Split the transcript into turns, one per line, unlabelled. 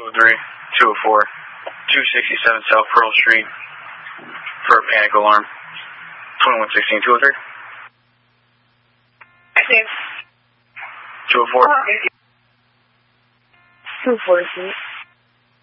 203, 204, 267 South Pearl Street for a panic alarm. 2116, 203. 204.
246.